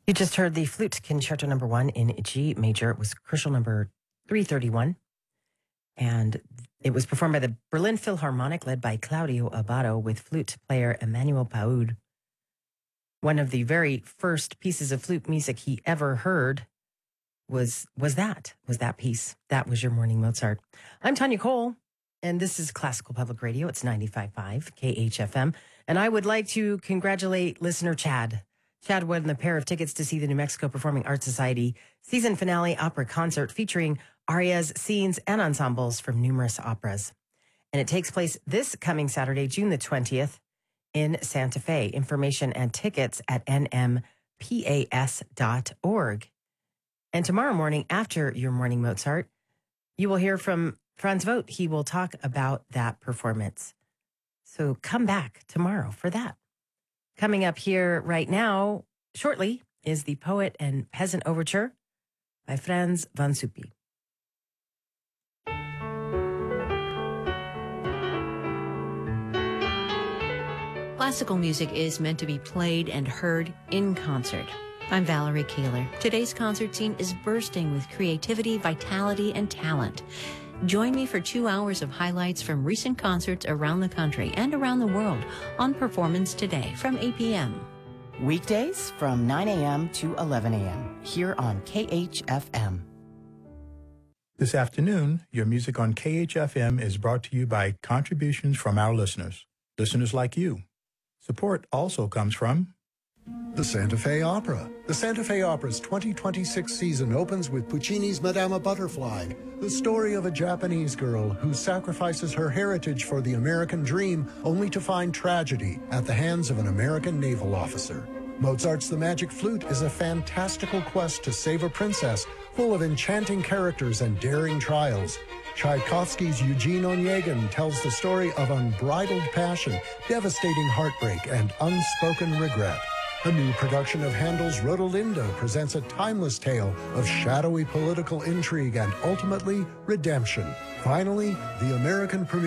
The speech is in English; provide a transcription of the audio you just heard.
You just heard the Flute Concerto number 1 in G major. It was crucial number 331. And it was performed by the Berlin Philharmonic, led by Claudio Abbado, with flute player Emmanuel Paud. One of the very first pieces of flute music he ever heard was that piece. That was your morning Mozart. I'm Tanya Cole, and this is Classical Public Radio. It's 95.5 KHFM. And I would like to congratulate listener Chad. Chad won a pair of tickets to see the New Mexico Performing Arts Society season finale opera concert featuring arias, scenes, and ensembles from numerous operas. And it takes place this coming Saturday, June the 20th, in Santa Fe. Information and tickets at nmpas.org. And tomorrow morning, after your morning Mozart, you will hear from Franz Vogt. He will talk about that performance. So come back tomorrow for that. Coming up here right now, shortly, is the Poet and Peasant Overture by Frans van Suppy. Classical music is meant to be played and heard in concert. I'm Valerie Kaler. Today's concert scene is bursting with creativity, vitality, and talent. Join me for 2 hours of highlights from recent concerts around the country and around the world on Performance Today from 8 p.m. Weekdays from 9 a.m. to 11 a.m. here on KHFM. This afternoon, your music on KHFM is brought to you by contributions from our listeners like you. Support also comes from the Santa Fe Opera. The Santa Fe Opera's 2026 season opens with Puccini's Madama Butterfly, the story of a Japanese girl who sacrifices her heritage for the American dream only to find tragedy at the hands of an American naval officer. Mozart's The Magic Flute is a fantastical quest to save a princess full of enchanting characters and daring trials. Tchaikovsky's Eugene Onegin tells the story of unbridled passion, devastating heartbreak, and unspoken regret. A new production of Handel's Rodolinda presents a timeless tale of shadowy political intrigue and ultimately redemption. Finally, the American premiere